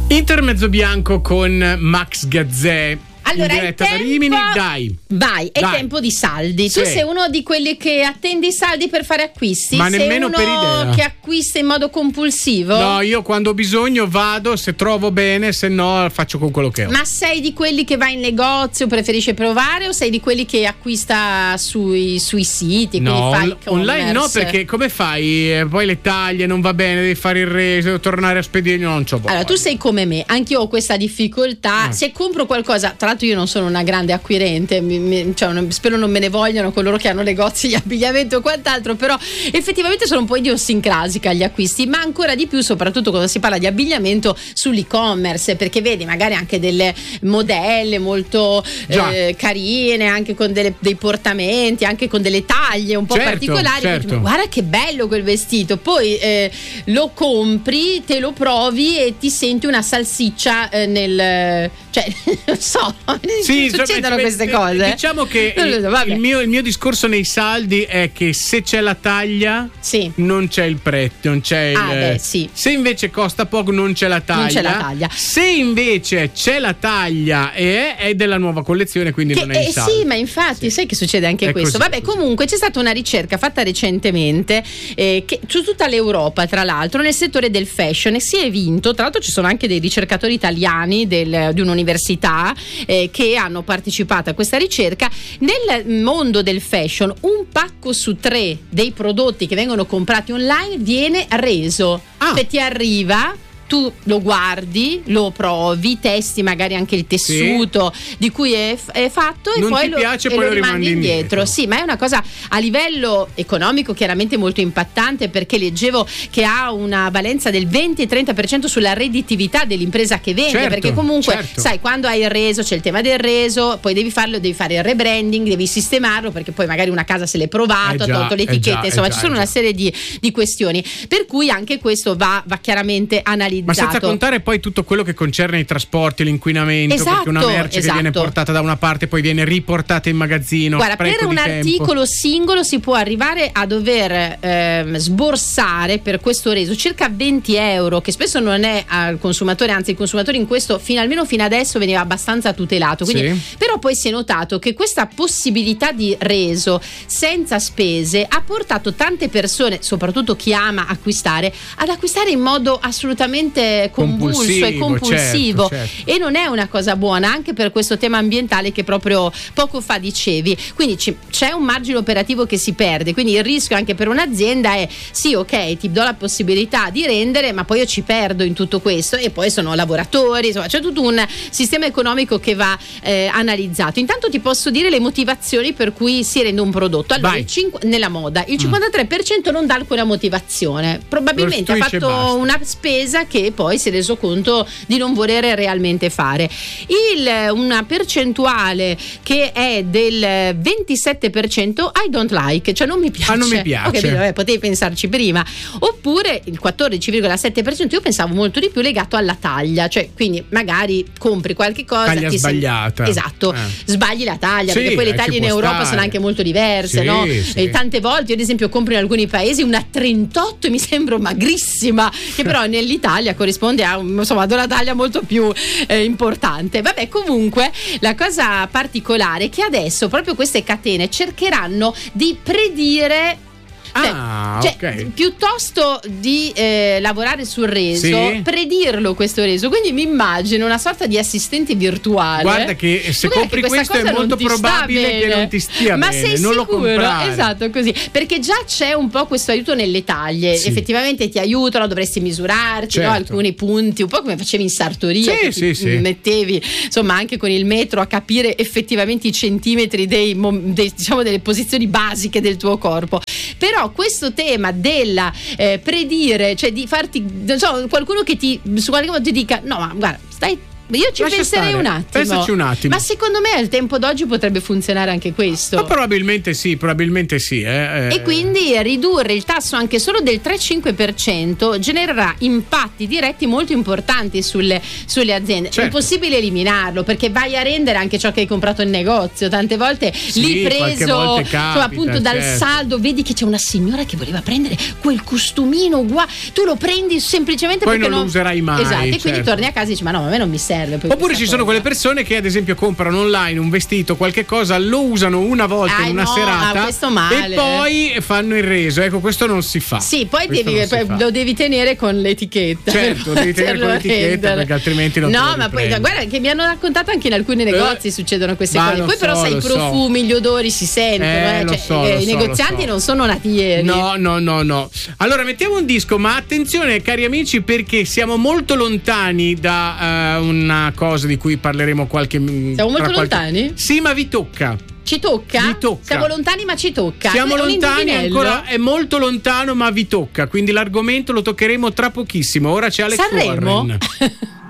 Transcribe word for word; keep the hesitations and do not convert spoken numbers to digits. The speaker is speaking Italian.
Intermezzo bianco con Max Gazzè. Allora, in diretta tempo... da Rimini, dai. Vai, è dai. tempo di saldi. Sì. Tu sei uno di quelli che attende i saldi per fare acquisti? Ma sei nemmeno uno per idea. che acquista in modo compulsivo? No, io quando ho bisogno vado, se trovo bene, se no faccio con quello che ho. Ma sei di quelli che va in negozio, preferisce provare, o sei di quelli che acquista sui, sui siti? No, fai on- online no, perché come fai? Eh, poi le taglie non va bene, devi fare il reso, devo tornare a spedire, non c'ho voglia. Allora, tu sei come me, anch'io ho questa difficoltà. Ah. Se compro qualcosa, tra l'altro io non sono una grande acquirente, mi, mi, cioè, non, spero non me ne vogliano coloro che hanno negozi di abbigliamento o quant'altro, però effettivamente sono un po' idiosincrasica agli acquisti, ma ancora di più soprattutto quando si parla di abbigliamento sull'e-commerce, perché vedi magari anche delle modelle molto eh, carine, anche con delle, dei portamenti, anche con delle taglie un po' certo, particolari, certo. Dici, guarda che bello quel vestito, poi eh, lo compri, te lo provi e ti senti una salsiccia eh, nel, cioè non so, sì, succedono cioè, queste cose. Diciamo che so, il, il, mio, il mio discorso nei saldi è che se c'è la taglia, sì, non c'è il prezzo, non c'è il, ah, beh, sì. Se invece costa poco, non c'è la taglia. Non c'è la taglia. Se invece c'è la taglia e è, è della nuova collezione, quindi che, non è in eh, saldo. Sì, ma infatti, sì. sai che succede anche è questo. così, Vabbè, così. comunque c'è stata una ricerca fatta recentemente eh, che, su tutta l'Europa, tra l'altro, nel settore del fashion, e si è vinto. Tra l'altro, ci sono anche dei ricercatori italiani del, di un'università eh, che hanno partecipato a questa ricerca. Nel mondo del fashion, un pacco su tre dei prodotti che vengono comprati online viene reso. Ah. Cioè ti arriva, tu lo guardi, lo provi, testi magari anche il tessuto sì. di cui è, è fatto e non poi ti lo, piace, e poi lo lo rimandi indietro. indietro. Sì, ma è una cosa a livello economico chiaramente molto impattante, perché leggevo che ha una valenza del venti e trenta per cento sulla redditività dell'impresa che vende, certo, perché comunque certo. sai, quando hai il reso c'è il tema del reso, poi devi farlo, devi fare il rebranding, devi sistemarlo, perché poi magari una casa se l'è provato, ha tolto le etichette, insomma ci sono una serie di, di questioni, per cui anche questo va, va chiaramente analizzato. Ma senza contare poi tutto quello che concerne i trasporti, l'inquinamento, esatto, perché una merce esatto. che viene portata da una parte poi viene riportata in magazzino. Guarda, per un articolo tempo. singolo si può arrivare a dover ehm, sborsare per questo reso circa venti euro, che spesso non è al consumatore, anzi il consumatore in questo fino almeno fino adesso veniva abbastanza tutelato, quindi, sì. però poi si è notato che questa possibilità di reso senza spese ha portato tante persone, soprattutto chi ama acquistare, ad acquistare in modo assolutamente convulso e compulsivo, certo, certo. e non è una cosa buona anche per questo tema ambientale che proprio poco fa dicevi, quindi c- c'è un margine operativo che si perde, quindi il rischio anche per un'azienda è sì, ok, ti do la possibilità di rendere, ma poi io ci perdo in tutto questo, e poi sono lavoratori, insomma c'è tutto un sistema economico che va eh, analizzato. Intanto ti posso dire le motivazioni per cui si rende un prodotto. Allora, il cinqu- nella moda il cinquantatré per cento non dà alcuna motivazione, probabilmente ha fatto una spesa che poi si è reso conto di non volere realmente fare. Il, una percentuale che è del ventisette per cento I don't like, cioè non mi piace. Ah, non mi piace. Okay, vabbè, potevi pensarci prima. Oppure il quattordici virgola sette per cento, io pensavo molto di più legato alla taglia, cioè quindi magari compri qualche cosa, taglia ti sbagliata. Sem- esatto, eh. sbagli la taglia, sì, perché poi le eh, taglie in Europa stare. sono anche molto diverse, sì, no? Sì. E tante volte io ad esempio compro in alcuni paesi una trentotto e mi sembra magrissima, che però nell'Italia corrisponde a, insomma, ad una taglia molto più eh, importante. Vabbè, comunque la cosa particolare è che adesso proprio queste catene cercheranno di predire. Cioè, ah, cioè, ok. piuttosto di eh, lavorare sul reso, sì. predirlo questo reso. Quindi mi immagino una sorta di assistente virtuale. Guarda che se Guarda compri che questo è molto probabile che non ti stia Ma bene. sei non sicuro? Lo comprare. Esatto, così. Perché già c'è un po' questo aiuto nelle taglie. Sì. Effettivamente ti aiutano, dovresti misurarti, certo. no? Alcuni punti, un po' come facevi in sartoria, sì, che sì, ti sì. mettevi insomma anche con il metro a capire effettivamente i centimetri dei, dei, diciamo, delle posizioni basiche del tuo corpo. Però questo tema della eh, predire, cioè di farti, non so, qualcuno che ti su qualche modo ti dica no, ma guarda, stai Io ci Lascia penserei stare. un attimo. Pensaci un attimo. Ma secondo me al tempo d'oggi potrebbe funzionare anche questo. Ma probabilmente sì, probabilmente sì. Eh. E quindi ridurre il tasso anche solo del tre cinque per cento genererà impatti diretti molto importanti sulle, sulle aziende. Certo. È impossibile eliminarlo, perché vai a rendere anche ciò che hai comprato in negozio. Tante volte Sì, lì qualche preso volta cioè, capita, appunto dal certo. saldo, vedi che c'è una signora che voleva prendere quel costumino uguale, tu lo prendi semplicemente Poi perché non lo userai mai, esatto, e quindi certo. torni a casa e dici ma no, a me non mi serve. Poi Oppure questa ci sono cosa. quelle persone che ad esempio comprano online un vestito, qualche cosa, lo usano una volta Ah, in una no, serata questo male. e poi fanno il reso. Ecco, questo non si fa. Sì, poi, Questo devi, non si poi fa. lo devi tenere con l'etichetta. Certo, per devi tenere con poterlo l'etichetta, rendere. perché altrimenti non te No, lo ma poi riprendi. guarda che mi hanno raccontato anche in alcuni negozi Eh, succedono queste ma cose. lo Poi però so, sai, lo i so. profumi, gli odori si sentono. Eh, Eh, lo cioè, so, eh, lo I so, negozianti lo so. non sono nati ieri. No, no, no, no. Allora mettiamo un disco, ma attenzione cari amici, perché siamo molto lontani da eh, una cosa di cui parleremo qualche Siamo molto tra qualche- lontani? Sì, ma vi tocca. Ci tocca? Vi tocca. Siamo lontani ma ci tocca. Siamo È un lontani indovinello? ancora, è molto lontano, ma vi tocca. Quindi l'argomento lo toccheremo tra pochissimo. Ora c'è Alex Sanremo? Warren.